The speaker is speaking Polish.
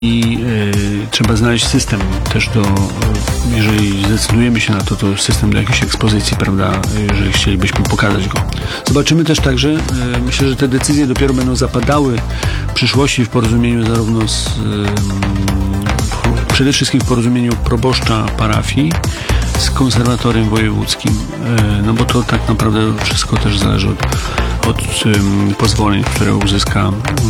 I trzeba znaleźć system też jeżeli zdecydujemy się na to system do jakiejś ekspozycji, prawda, jeżeli chcielibyśmy pokazać go. Zobaczymy też także, myślę, że te decyzje dopiero będą zapadały w przyszłości w porozumieniu zarówno przede wszystkim w porozumieniu proboszcza parafii z konserwatorem wojewódzkim, no bo to tak naprawdę wszystko też zależy od pozwoleń, które uzyska